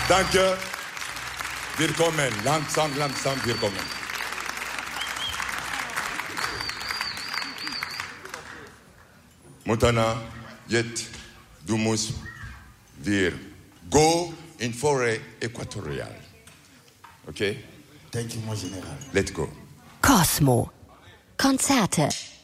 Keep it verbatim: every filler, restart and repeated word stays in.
Danke. Wir kommen. Langsam, langsam, wir kommen. Montana, jetzt, du musst wir go in Forêt Équatoriale. Okay? Thank you, mon Général. Let's go. Cosmo. Konzerte.